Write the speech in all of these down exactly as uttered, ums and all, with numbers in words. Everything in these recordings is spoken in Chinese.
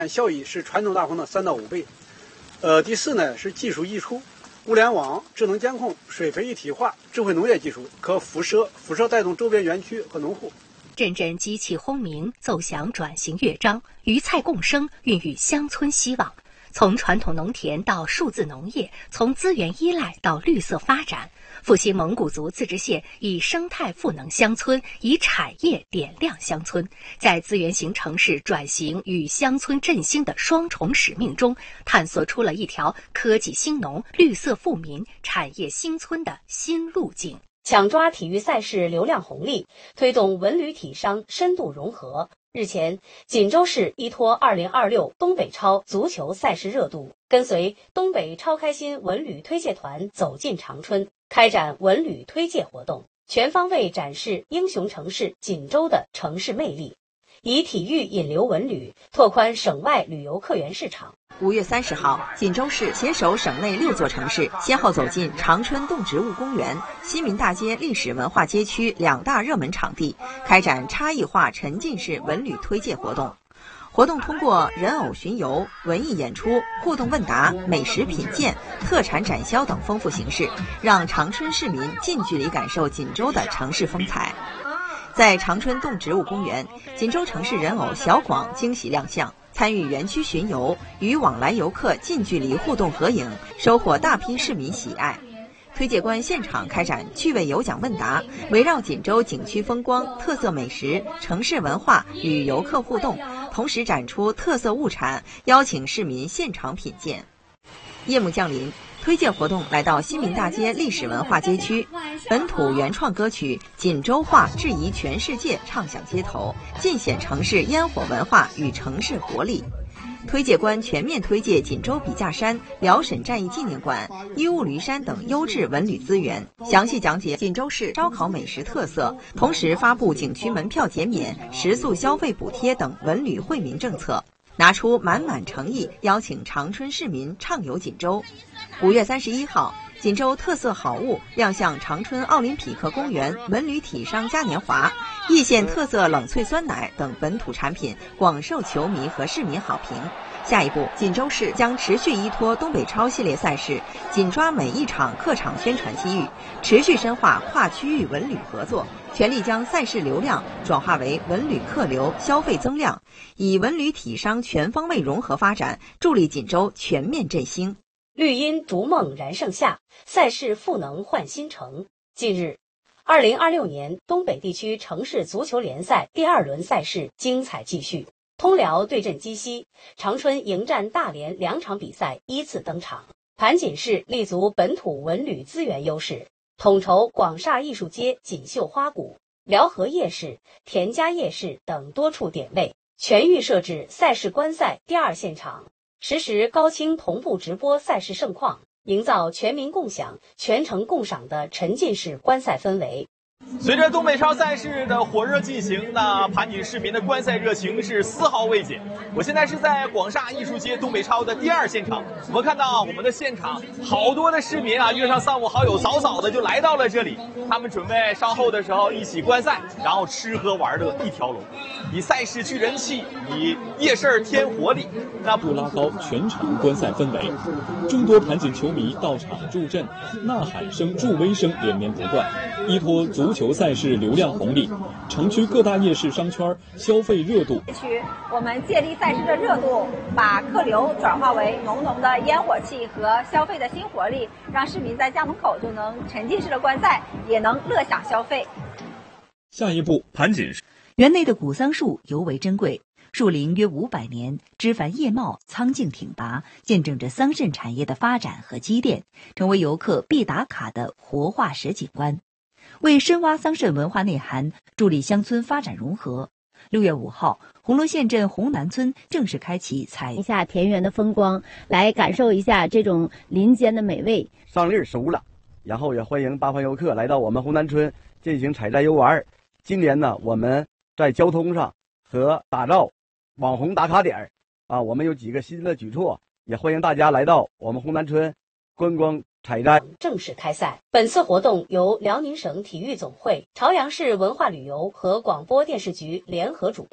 效益是传统大棚的三到五倍。呃，第四呢是技术溢出，物联网、智能监控、水培一体化、智慧农业技术可辐射辐射带动周边园区和农户。 阵阵机器轰鸣，奏响转型乐章，鱼菜共生，孕育乡村希望。从传统农田到数字农业，从资源依赖到绿色发展，复兴蒙古族自治县以生态赋能乡村，以产业点亮乡村，在资源型城市转型与乡村振兴的双重使命中，探索出了一条科技兴农、绿色富民、产业兴村的新路径。 抢抓体育赛事流量红利，推动文旅体商深度融合。日前，锦州市依托二零二六东北超足球赛事热度，跟随东北超开心文旅推介团走进长春，开展文旅推介活动，全方位展示英雄城市锦州的城市魅力，以体育引流文旅，拓宽省外旅游客源市场。 五月三十号，锦州市携手省内六座城市，先后走进长春动植物公园、西民大街历史文化街区两大热门场地，开展差异化沉浸式文旅推介活动。活动通过人偶巡游、文艺演出、互动问答、美食品鉴、特产展销等丰富形式，让长春市民近距离感受锦州的城市风采。在长春动植物公园，锦州城市人偶小广惊喜亮相，参与园区巡游，与往来游客近距离互动合影，收获大批市民喜爱。推介官现场开展趣味有奖问答，围绕锦州景区风光、特色美食、城市文化与游客互动，同时展出特色物产，邀请市民现场品鉴。夜幕降临，推介活动来到西民大街历史文化街区，本土原创歌曲《锦州话》质疑全世界唱响街头，尽显城市烟火文化与城市活力。推介官全面推介锦州笔架山、辽沈战役纪念馆、依雾驴山等优质文旅资源，详细讲解锦州市烧烤美食特色，同时发布景区门票减免、食宿消费补贴等文旅惠民政策，拿出满满诚意，邀请长春市民畅游锦州。五月三十一号，锦州特色好物亮相长春奥林匹克公园文旅体商嘉年华，易县特色冷萃酸奶等本土产品广受球迷和市民好评。下一步，锦州市将持续依托东北超系列赛事，紧抓每一场客场宣传机遇，持续深化跨区域文旅合作，全力将赛事流量转化为文旅客流消费增量，以文旅体商全方位融合发展，助力锦州全面振兴。 绿荫逐梦燃盛夏，赛事赋能焕新城。近日，二零二六年东北地区城市足球联赛第二轮赛事精彩继续，通辽对阵鸡西，长春迎战大连两场比赛依次登场。盘锦市立足本土文旅资源优势，统筹广厦艺术街、锦绣花谷、辽河夜市、田家夜市等多处点位，全域设置赛事观赛第二现场，实时高清同步直播赛事盛况，营造全民共享、全程共赏的沉浸式观赛氛围。 随着东北超赛事的火热进行，那盘锦市民的观赛热情是丝毫未减。我现在是在广厦艺术街东北超的第二现场，我们看到我们的现场好多的市民啊，约上三五好友，早早的就来到了这里，他们准备稍后的时候一起观赛，然后吃喝玩乐一条龙，以赛事聚人气，以夜市添活力，那不拉高全场观赛氛围。众多盘锦球迷到场助阵，呐喊声、助威声连绵不断，依托足球赛事流量红利，城区各大夜市商圈消费热度。 区我们借力赛事的热度，把客流转化为浓浓的烟火气和消费的新活力，让市民在家门口就能沉浸式的观赛，也能乐享消费。 下一步，盘锦园内的古桑树尤为珍贵，树龄约五百年，枝繁叶茂，苍劲挺拔，见证着桑葚产业的发展和积淀，成为游客必打卡的活化石景观。为深挖桑葚文化内涵，助力乡村发展融合，六月五号，红螺县镇红南村正式开启采一下田园的风光，来感受一下这种林间的美味。 桑粒熟了，然后也欢迎八方游客来到我们红南村进行采摘游玩。今年呢，我们在交通上和打造网红打卡点啊，我们有几个新的举措，也欢迎大家来到我们红南村观光采摘。 正式开赛。本次活动由辽宁省体育总会、朝阳市文化旅游和广播电视局联合主办。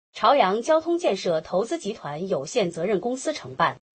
朝阳交通建设投资集团有限责任公司承办。